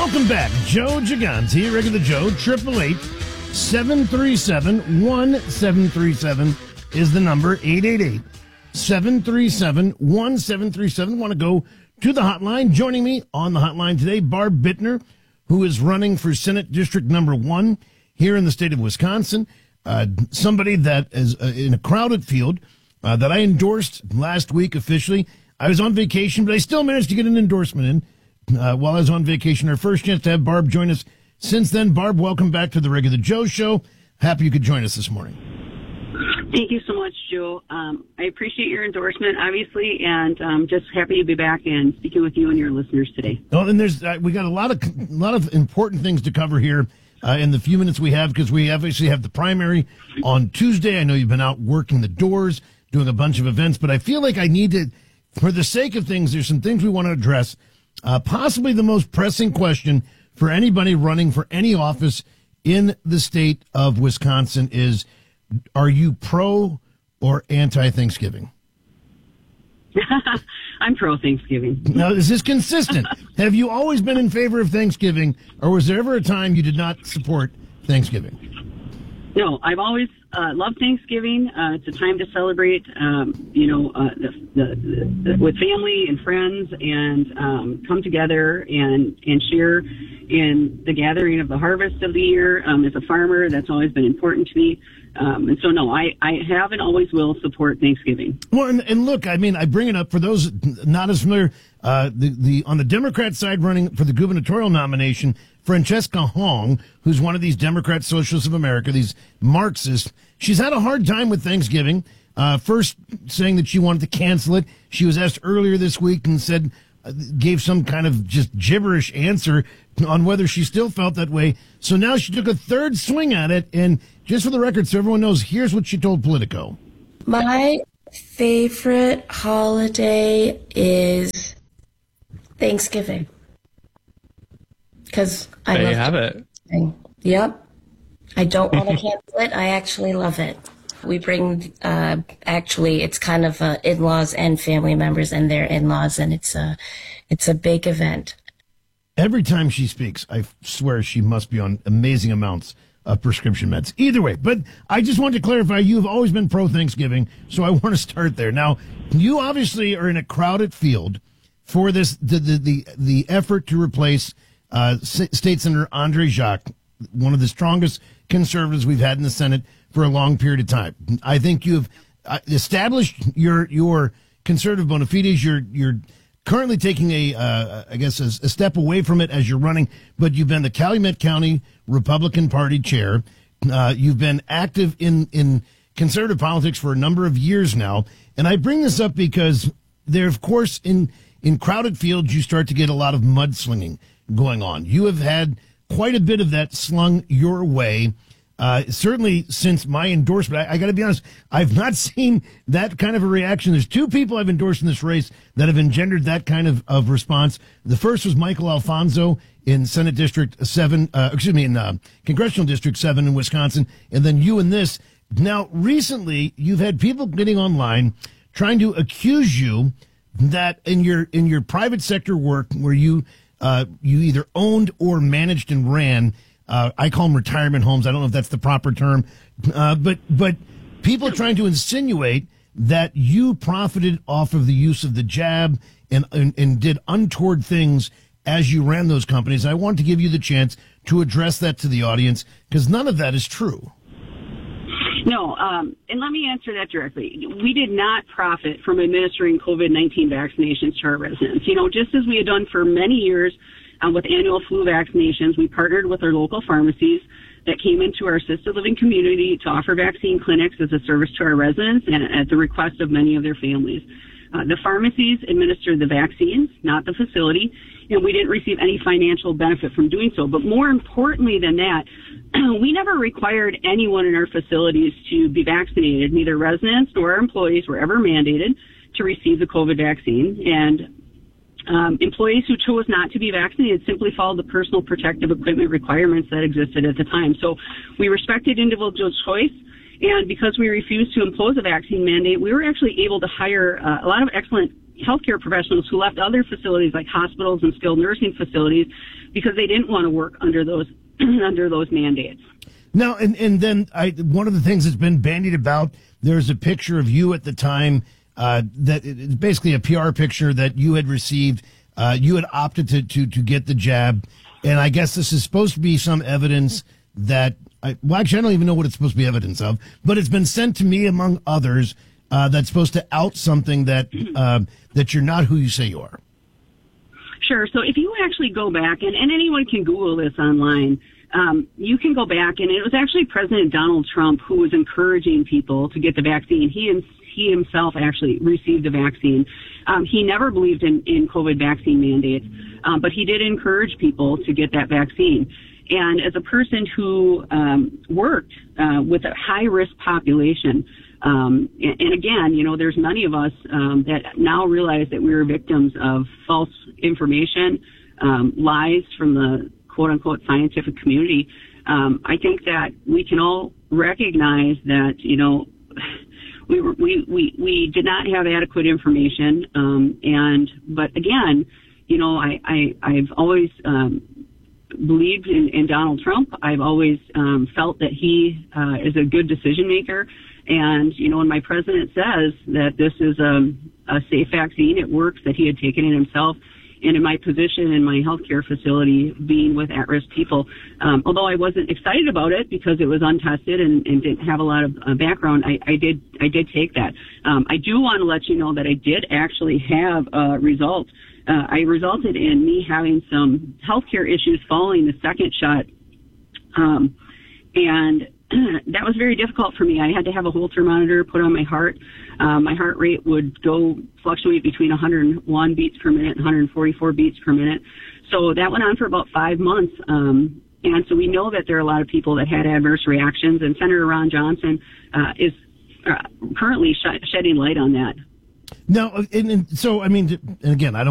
Welcome back. Joe Gigante, Regular Joe, 888-737-1737 is the number, 888-737-1737. Want to go to the hotline. Joining me on the hotline today, Barb Bittner, who is running for Senate District number 1 here in the state of Wisconsin. Somebody that is in a crowded field that I endorsed last week officially. I was on vacation, but I still managed to get an endorsement in while I was on vacation. Our first chance to have Barb join us since then. Barb, welcome back to the Regular Joe Show. Happy you could join us this morning. Thank you so much, Joe. I appreciate your endorsement, obviously, and just happy to be back and speaking with you and your listeners today. Oh, and there's we got a lot of important things to cover here in the few minutes we have, because we obviously have the primary on Tuesday. I know you've been out working the doors, doing a bunch of events, but I feel like I need to, for the sake of things, there's some things we want to address. Possibly the most pressing question for anybody running for any office in the state of Wisconsin is, are you pro or anti-Thanksgiving? I'm pro-Thanksgiving. Now, is this consistent? Have you always been in favor of Thanksgiving, or was there ever a time you did not support Thanksgiving? No, I've always loved Thanksgiving. It's a time to celebrate, with family and friends, and come together and share in the gathering of the harvest of the year. As a farmer, that's always been important to me. And so, no, I have and always will support Thanksgiving. Well, and look, I mean, I bring it up for those not as familiar. On the Democrat side, running for the gubernatorial nomination, Francesca Hong, who's one of these Democrat Socialists of America, these Marxists, she's had a hard time with Thanksgiving. First saying that she wanted to cancel it. She was asked earlier this week and gave some kind of just gibberish answer on whether she still felt that way. So now she took a third swing at it. And just for the record, so everyone knows, here's what she told Politico. My favorite holiday is Thanksgiving. Because I there love you have it. Yep. I don't want to cancel it. I actually love it. We bring, it's kind of in-laws and family members and their in-laws, and it's a big event. Every time she speaks, I swear she must be on amazing amounts of prescription meds. Either way, but I just want to clarify, you've always been pro-Thanksgiving, so I want to start there. Now, you obviously are in a crowded field for this, the effort to replace State Senator Andre Jacques, one of the strongest conservatives we've had in the Senate for a long period of time. I think you've established your conservative bona fides. You're currently taking a step away from it as you're running, but you've been the Calumet County Republican Party chair. You've been active in conservative politics for a number of years now. And I bring this up because there, of course, in crowded fields, you start to get a lot of mudslinging going on. You have had quite a bit of that slung your way. Certainly since my endorsement, I got to be honest, I've not seen that kind of a reaction. There's two people I've endorsed in this race that have engendered that kind of response. The first was Michael Alfonso in Senate District 7, in Congressional District 7 in Wisconsin, and then you in this. Now, recently, you've had people getting online trying to accuse you that in your private sector work where you either owned or managed and ran, I call them retirement homes. I don't know if that's the proper term, but people are trying to insinuate that you profited off of the use of the jab and did untoward things as you ran those companies. I want to give you the chance to address that to the audience, because none of that is true. No, and let me answer that directly. We did not profit from administering COVID-19 vaccinations to our residents. Just as we had done for many years with annual flu vaccinations, we partnered with our local pharmacies that came into our assisted living community to offer vaccine clinics as a service to our residents and at the request of many of their families. The pharmacies administered the vaccines, not the facility, and we didn't receive any financial benefit from doing so. But more importantly than that, we never required anyone in our facilities to be vaccinated. Neither residents nor our employees were ever mandated to receive the COVID vaccine. And employees who chose not to be vaccinated simply followed the personal protective equipment requirements that existed at the time. So we respected individual choice. And because we refused to impose a vaccine mandate, we were actually able to hire a lot of excellent healthcare professionals who left other facilities like hospitals and skilled nursing facilities because they didn't want to work under those mandates. Now, and then one of the things that's been bandied about, there's a picture of you at the time that it's basically a PR picture that you had received. You had opted to get the jab, and I guess this is supposed to be some evidence that actually, I don't even know what it's supposed to be evidence of, but it's been sent to me among others that's supposed to out something that that you're not who you say you are. Sure. So if you actually go back, and anyone can Google this online, you can go back, and it was actually President Donald Trump who was encouraging people to get the vaccine. He himself actually received the vaccine. He never believed in COVID vaccine mandates, but he did encourage people to get that vaccine. And as a person who worked with a high-risk population, and again, there's many of us that now realize that we were victims of false information, lies from the quote-unquote scientific community. I think that we can all recognize that, we did not have adequate information, but again, I've always believed in Donald Trump. I've always felt that he is a good decision maker. And, when my president says that this is a safe vaccine, it works, that he had taken it himself. And in my position in my healthcare facility, being with at-risk people, although I wasn't excited about it because it was untested and didn't have a lot of background, I did take that. I do want to let you know that I did actually have results. I resulted in me having some healthcare issues following the second shot, and that was very difficult for me. I had to have a Holter monitor put on my heart. My heart rate would fluctuate between 101 beats per minute and 144 beats per minute. So that went on for about 5 months. And so we know that there are a lot of people that had adverse reactions, and Senator Ron Johnson is currently shedding light on that. No, and so, I mean, and again, I don't